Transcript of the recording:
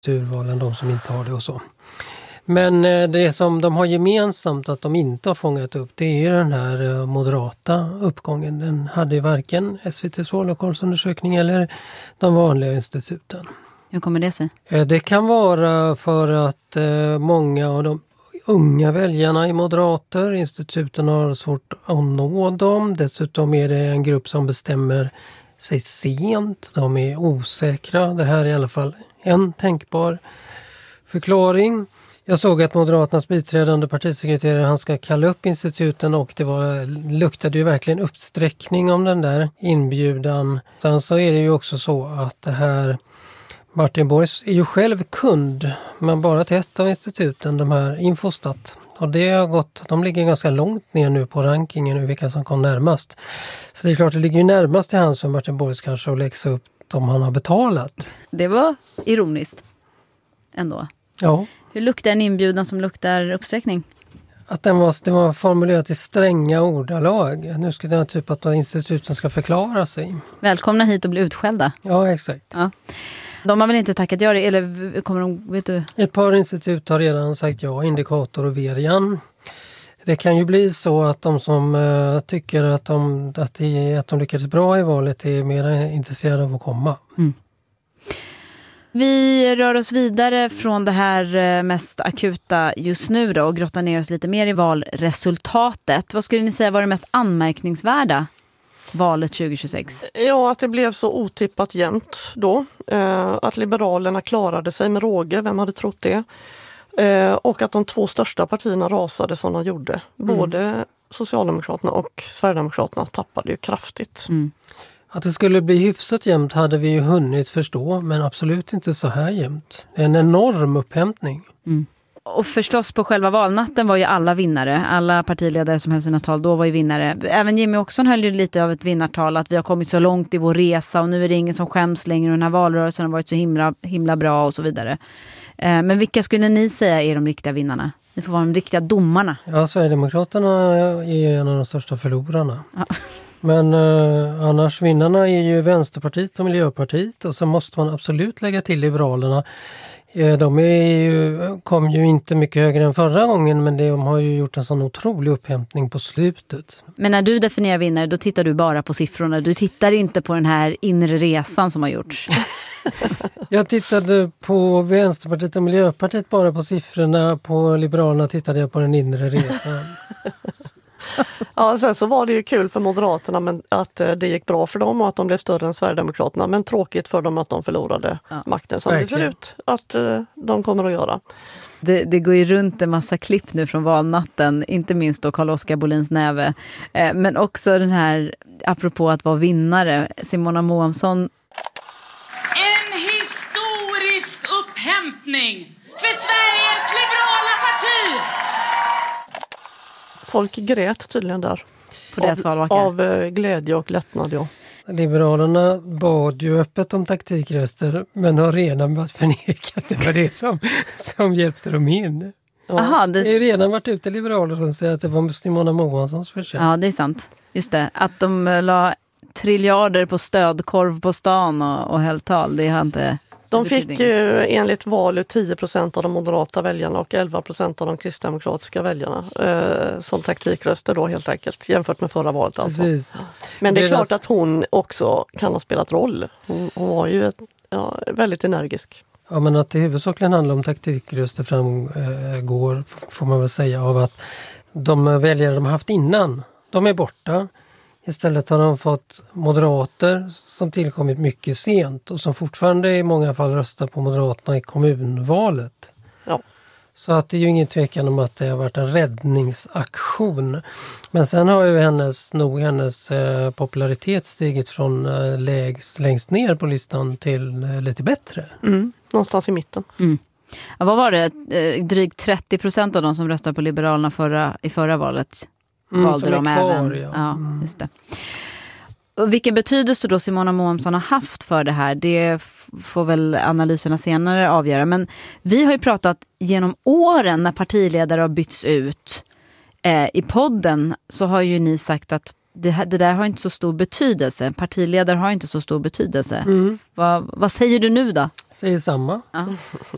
urvalen, de som inte har det och så. Men det som de har gemensamt att de inte har fångat upp, det är ju den här moderata uppgången. Den hade ju varken SVT:s vallokalsundersökning eller de vanliga instituten. Hur kommer det sig? Det kan vara för att många av de unga väljarna är moderater. Instituten har svårt att nå dem. Dessutom är det en grupp som bestämmer sig sent. De är osäkra. Det här är i alla fall en tänkbar förklaring. Jag såg att Moderaternas biträdande partisekreterare, han ska kalla upp instituten, och det luktade ju verkligen uppsträckning om den där inbjudan. Sen så är det ju också så att det här Martin Borgs är ju själv kund, men bara till ett av instituten, de här Infostat. Och det har gått, de ligger ganska långt ner nu på rankingen, vilka som kom närmast. Så det är klart, det ligger ju närmast till hans för Martin Borgs kanske att läxa upp om han har betalat. Det var ironiskt ändå. Ja. Hur luktar en inbjudan som luktar uppsträckning? Att det var formulerat i stränga ordalag. Nu ska det typ att instituten ska förklara sig. Välkomna hit och bli utskällda. Ja, exakt. Ja. De har väl inte tackat ja, eller kommer de, vet du? Ett par institut har redan sagt ja, Indikator och Verian. Det kan ju bli så att de som tycker att de lyckades bra i valet är mer intresserade av att komma. Mm. Vi rör oss vidare från det här mest akuta just nu då och grottar ner oss lite mer i valresultatet. Vad skulle ni säga var det mest anmärkningsvärda valet 2026? Ja, att det blev så otippat jämnt då. Att Liberalerna klarade sig med råge, vem hade trott det? Och att de två största partierna rasade som de gjorde. Både Socialdemokraterna och Sverigedemokraterna tappade ju kraftigt. Mm. Att det skulle bli hyfsat jämnt hade vi ju hunnit förstå, men absolut inte så här jämnt. Det är en enorm upphämtning. Mm. Och förstås på själva valnatten var ju alla vinnare. Alla partiledare som höll sina tal då var ju vinnare. Även Jimmy Åkesson höll ju lite av ett vinnartal, att vi har kommit så långt i vår resa och nu är det ingen som skäms längre och den här valrörelsen har varit så himla bra och så vidare. Men vilka skulle ni säga är de riktiga vinnarna? Ni får vara de riktiga domarna. Ja, Sverigedemokraterna är en av de största förlorarna. Ja. Men annars vinnarna är ju Vänsterpartiet och Miljöpartiet, och så måste man absolut lägga till Liberalerna. De kom ju inte mycket högre än förra gången, men de har ju gjort en sån otrolig upphämtning på slutet. Men när du definierar vinnare, då tittar du bara på siffrorna. Du tittar inte på den här inre resan som har gjorts. Jag tittade på Vänsterpartiet och Miljöpartiet bara på siffrorna. På Liberalerna tittade jag på den inre resan. Ja, sen så var det ju kul för Moderaterna men att det gick bra för dem och att de blev större än Sverigedemokraterna, men tråkigt för dem att de förlorade makten som verkligen. Det ser ut att de kommer att göra. Det går ju runt en massa klipp nu från valnatten, inte minst då Carl-Oskar Bolins näve, men också den här, apropå att vara vinnare, Simona Moamsson. En historisk upphämtning för Sveriges liberala parti! Folk grät tydligen där. På deras valvaka. Av glädje och lättnad, ja. Liberalerna bad ju öppet om taktikröster, men har redan förnekat det var det som hjälpte dem in. Ja. Aha, det är redan varit ute liberaler som säger att det var Simona Moamssons förtjänst. Ja, det är sant. Just det. Att de la triljarder på stödkorv på stan och höll tal, det har inte... De fick ju enligt valet 10% av de moderata väljarna och 11% av de kristdemokratiska väljarna som taktikröster då helt enkelt, jämfört med förra valet alltså. Precis. Men det är klart att hon också kan ha spelat roll. Hon var ju väldigt energisk. Ja, men att det huvudsakligen handlar om taktikröster framgår, får man väl säga, av att de väljare de har haft innan, de är borta. Istället har de fått moderater som tillkommit mycket sent och som fortfarande i många fall röstar på Moderaterna i kommunvalet. Ja. Så att det är ju ingen tvekan om att det har varit en räddningsaktion. Men sen har ju hennes popularitet stigit från längst ner på listan till lite bättre. Någonstans i mitten. Mm. Ja, vad var det? Drygt 30% av de som röstade på Liberalerna i förra valet valde de kvar, även. Ja, just det. Och vilken betydelse då Simona Moamsson har haft för det här, det får väl analyserna senare avgöra. Men vi har ju pratat genom åren när partiledare har bytts ut i podden, så har ju ni sagt att det där har inte så stor betydelse. Partiledare har inte så stor betydelse. Vad säger du nu då? Säger samma. Ja.